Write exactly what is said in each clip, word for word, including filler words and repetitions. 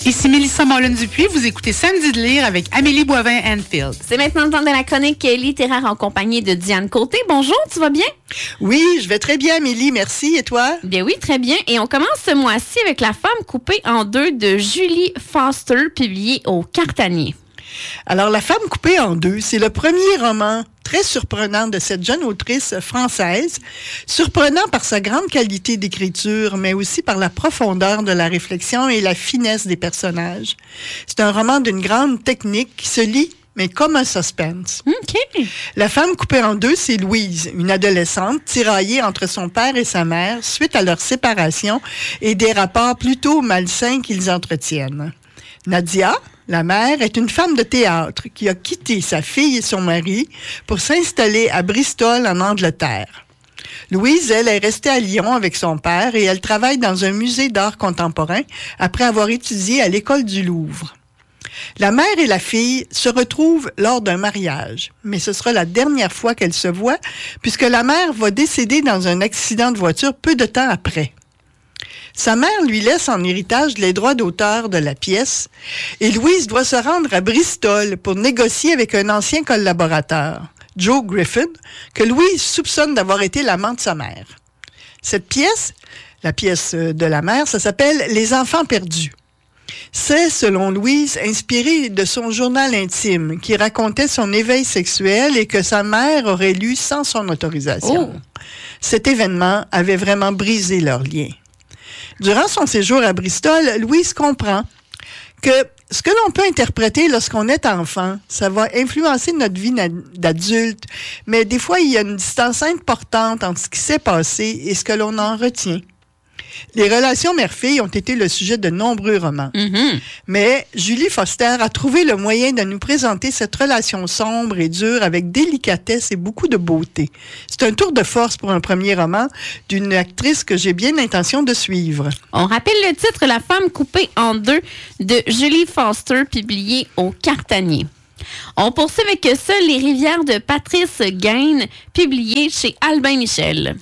Ici Mélissa Mollin-Dupuis, vous écoutez Samedi de lire avec Amélie Boivin-Enfield. C'est maintenant le temps de la chronique littéraire en compagnie de Diane Côté. Bonjour, tu vas bien? Oui, je vais très bien, Amélie, merci. Et toi? Bien oui, très bien. Et on commence ce mois-ci avec La femme coupée en deux de Julie Foster, publiée au Cartanier. Alors, La femme coupée en deux, c'est le premier roman très surprenant de cette jeune autrice française, surprenant par sa grande qualité d'écriture, mais aussi par la profondeur de la réflexion et la finesse des personnages. C'est un roman d'une grande technique qui se lit, mais comme un suspense. OK. La femme coupée en deux, c'est Louise, une adolescente tiraillée entre son père et sa mère suite à leur séparation et des rapports plutôt malsains qu'ils entretiennent. Nadia, la mère, est une femme de théâtre qui a quitté sa fille et son mari pour s'installer à Bristol, en Angleterre. Louise, elle, est restée à Lyon avec son père et elle travaille dans un musée d'art contemporain après avoir étudié à l'école du Louvre. La mère et la fille se retrouvent lors d'un mariage, mais ce sera la dernière fois qu'elles se voient puisque la mère va décéder dans un accident de voiture peu de temps après. Sa mère lui laisse en héritage les droits d'auteur de la pièce et Louise doit se rendre à Bristol pour négocier avec un ancien collaborateur, Joe Griffin, que Louise soupçonne d'avoir été l'amant de sa mère. Cette pièce, la pièce de la mère, ça s'appelle « Les enfants perdus ». C'est, selon Louise, inspiré de son journal intime qui racontait son éveil sexuel et que sa mère aurait lu sans son autorisation. Oh. Cet événement avait vraiment brisé leur lien. Durant son séjour à Bristol, Louise comprend que ce que l'on peut interpréter lorsqu'on est enfant, ça va influencer notre vie d'adulte, mais des fois, il y a une distance importante entre ce qui s'est passé et ce que l'on en retient. Les relations mère-fille ont été le sujet de nombreux romans. Mm-hmm. Mais Julie Foster a trouvé le moyen de nous présenter cette relation sombre et dure avec délicatesse et beaucoup de beauté. C'est un tour de force pour un premier roman d'une actrice que j'ai bien l'intention de suivre. On rappelle le titre « La femme coupée en deux » de Julie Foster, publié au Cartanier. On poursuit avec « Seules les rivières » de Patrice Gaine, publié chez Albin Michel.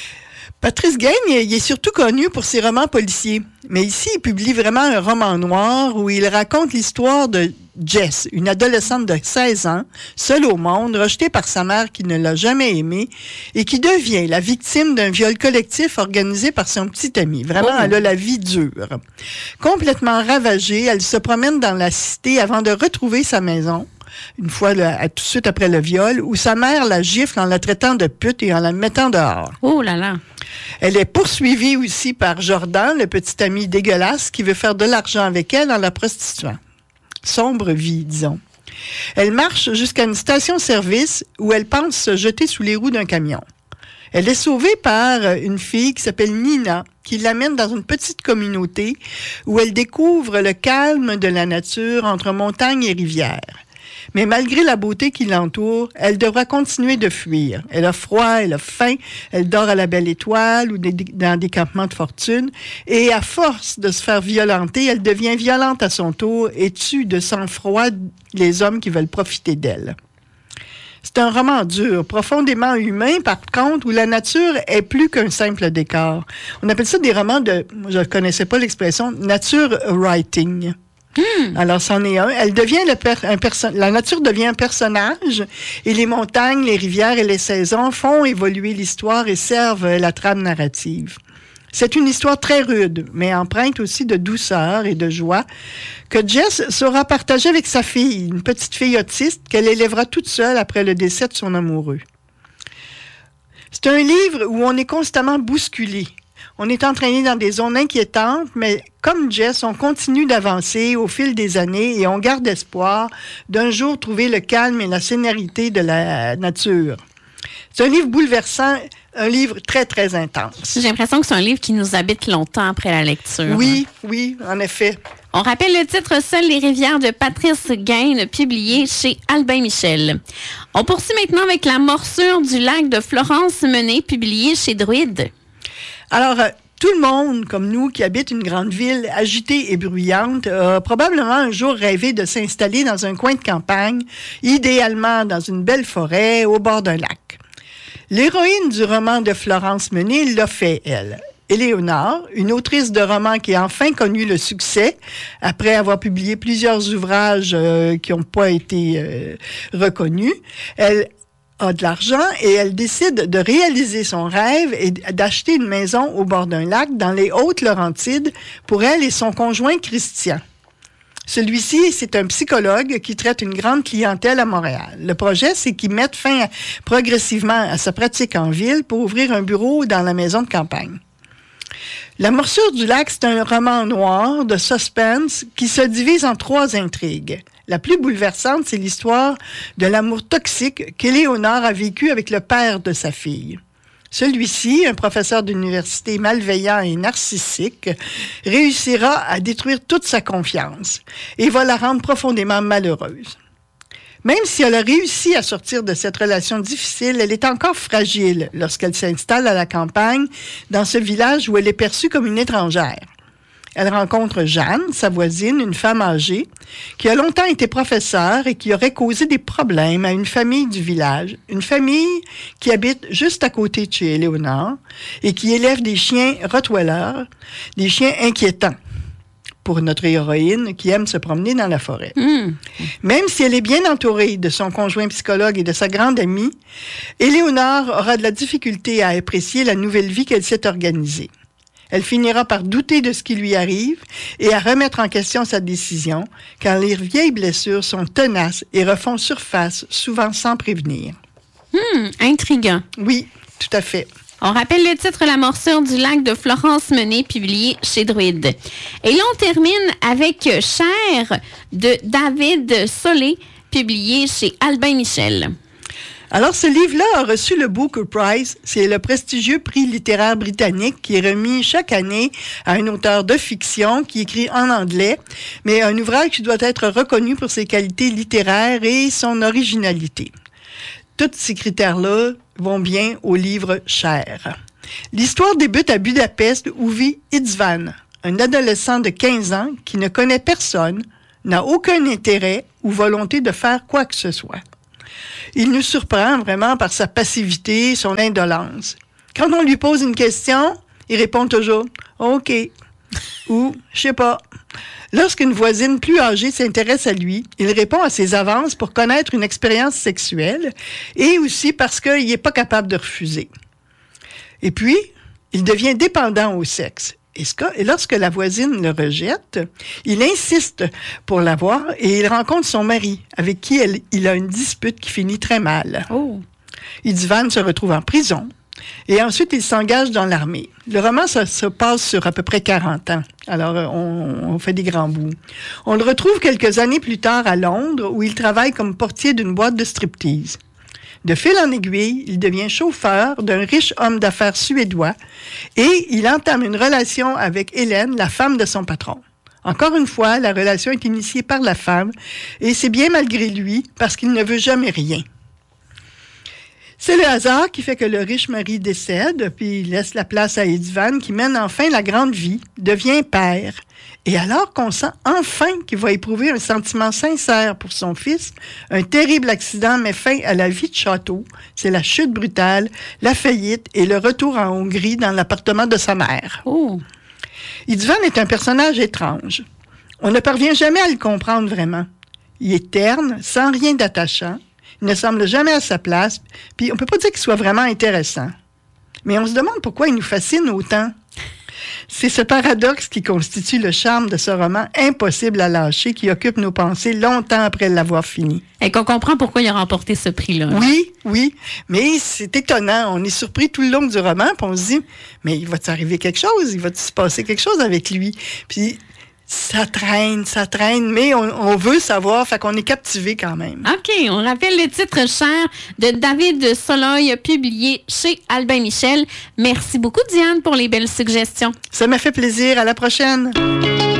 Patrice Gaine, il est surtout connu pour ses romans policiers. Mais ici, il publie vraiment un roman noir où il raconte l'histoire de Jess, une adolescente de seize ans, seule au monde, rejetée par sa mère qui ne l'a jamais aimée et qui devient la victime d'un viol collectif organisé par son petit ami. Vraiment, oh. Elle a la vie dure. Complètement ravagée, elle se promène dans la cité avant de retrouver sa maison. Une fois, là, tout de suite après le viol, où sa mère la gifle en la traitant de pute et en la mettant dehors. Oh là là! Elle est poursuivie aussi par Jordan, le petit ami dégueulasse, qui veut faire de l'argent avec elle en la prostituant. Sombre vie, disons. Elle marche jusqu'à une station-service où elle pense se jeter sous les roues d'un camion. Elle est sauvée par une fille qui s'appelle Nina, qui l'amène dans une petite communauté où elle découvre le calme de la nature entre montagne et rivière. Mais malgré la beauté qui l'entoure, elle devra continuer de fuir. Elle a froid, elle a faim, elle dort à la belle étoile ou dans des campements de fortune. Et à force de se faire violenter, elle devient violente à son tour et tue de sang-froid les hommes qui veulent profiter d'elle. C'est un roman dur, profondément humain, par contre, où la nature est plus qu'un simple décor. On appelle ça des romans de, je ne connaissais pas l'expression, nature writing. Hmm. Alors, c'en est un. Elle devient le per- un perso- la nature devient un personnage et les montagnes, les rivières et les saisons font évoluer l'histoire et servent la trame narrative. C'est une histoire très rude, mais empreinte aussi de douceur et de joie que Jess saura partager avec sa fille, une petite fille autiste qu'elle élèvera toute seule après le décès de son amoureux. C'est un livre où on est constamment bousculé. On est entraîné dans des zones inquiétantes, mais comme Jess, on continue d'avancer au fil des années et on garde espoir d'un jour trouver le calme et la sérénité de la nature. C'est un livre bouleversant, un livre très, très intense. J'ai l'impression que c'est un livre qui nous habite longtemps après la lecture. Oui, oui, en effet. On rappelle le titre « Seules les rivières » de Patrice Gaine, publié chez Albin Michel. On poursuit maintenant avec La morsure du lac de Florence Menet, publié chez Druide. Alors, euh, tout le monde, comme nous, qui habite une grande ville agitée et bruyante, a probablement un jour rêvé de s'installer dans un coin de campagne, idéalement dans une belle forêt au bord d'un lac. L'héroïne du roman de Florence Menet l'a fait, elle. Éléonore, une autrice de romans qui a enfin connu le succès après avoir publié plusieurs ouvrages euh, qui n'ont pas été euh, reconnus. Elle a de l'argent et elle décide de réaliser son rêve et d'acheter une maison au bord d'un lac dans les Hautes-Laurentides pour elle et son conjoint Christian. Celui-ci, c'est un psychologue qui traite une grande clientèle à Montréal. Le projet, c'est qu'il mette fin à, progressivement à sa pratique en ville pour ouvrir un bureau dans la maison de campagne. La morsure du lac, c'est un roman noir de suspense qui se divise en trois intrigues. La plus bouleversante, c'est l'histoire de l'amour toxique qu'Éléonore a vécu avec le père de sa fille. Celui-ci, un professeur d'université malveillant et narcissique, réussira à détruire toute sa confiance et va la rendre profondément malheureuse. Même si elle a réussi à sortir de cette relation difficile, elle est encore fragile lorsqu'elle s'installe à la campagne, dans ce village où elle est perçue comme une étrangère. Elle rencontre Jeanne, sa voisine, une femme âgée, qui a longtemps été professeure et qui aurait causé des problèmes à une famille du village. Une famille qui habite juste à côté de chez Éléonore et qui élève des chiens rottweilers, des chiens inquiétants pour notre héroïne qui aime se promener dans la forêt. Mmh. Même si elle est bien entourée de son conjoint psychologue et de sa grande amie, Éléonore aura de la difficulté à apprécier la nouvelle vie qu'elle s'est organisée. Elle finira par douter de ce qui lui arrive et à remettre en question sa décision, car les vieilles blessures sont tenaces et refont surface, souvent sans prévenir. Hum, intriguant. Oui, tout à fait. On rappelle le titre « La morsure du lac » de Florence Menet, publié chez Druide. Et là, on termine avec « Cher » de David Solé, publié chez Albin Michel. Alors, ce livre-là a reçu le Booker Prize. C'est le prestigieux prix littéraire britannique qui est remis chaque année à un auteur de fiction qui écrit en anglais, mais un ouvrage qui doit être reconnu pour ses qualités littéraires et son originalité. Tous ces critères-là vont bien au livre Cher. L'histoire débute à Budapest où vit István, un adolescent de quinze ans qui ne connaît personne, n'a aucun intérêt ou volonté de faire quoi que ce soit. Il nous surprend vraiment par sa passivité, son indolence. Quand on lui pose une question, il répond toujours « OK » ou « Je sais pas ». Lorsqu'une voisine plus âgée s'intéresse à lui, il répond à ses avances pour connaître une expérience sexuelle et aussi parce qu'il n'est pas capable de refuser. Et puis, il devient dépendant au sexe. Et lorsque la voisine le rejette, il insiste pour l'avoir et il rencontre son mari, avec qui elle, il a une dispute qui finit très mal. Oh. István se retrouve en prison et ensuite il s'engage dans l'armée. Le roman ça, se passe sur à peu près quarante ans. Alors, on, on fait des grands bouts. On le retrouve quelques années plus tard à Londres, où il travaille comme portier d'une boîte de striptease. De fil en aiguille, il devient chauffeur d'un riche homme d'affaires suédois et il entame une relation avec Hélène, la femme de son patron. Encore une fois, la relation est initiée par la femme et c'est bien malgré lui parce qu'il ne veut jamais rien. C'est le hasard qui fait que le riche mari décède, puis il laisse la place à István qui mène enfin la grande vie, devient père. Et alors qu'on sent enfin qu'il va éprouver un sentiment sincère pour son fils, un terrible accident met fin à la vie de château. C'est la chute brutale, la faillite et le retour en Hongrie dans l'appartement de sa mère. Oh. István est un personnage étrange. On ne parvient jamais à le comprendre vraiment. Il est terne, sans rien d'attachant. Il ne semble jamais à sa place, puis on ne peut pas dire qu'il soit vraiment intéressant. Mais on se demande pourquoi il nous fascine autant. C'est ce paradoxe qui constitue le charme de ce roman impossible à lâcher qui occupe nos pensées longtemps après l'avoir fini. Et qu'on comprend pourquoi il a remporté ce prix-là. Oui, oui, mais c'est étonnant. On est surpris tout le long du roman, puis on se dit, mais il va-t-il arriver quelque chose? Il va-t-il se passer quelque chose avec lui? Puis ça traîne, ça traîne, mais on, on veut savoir, fait qu'on est captivé quand même. OK, on rappelle le titre Cher de David Soloy, publié chez Albin Michel. Merci beaucoup, Diane, pour les belles suggestions. Ça m'a fait plaisir. À la prochaine.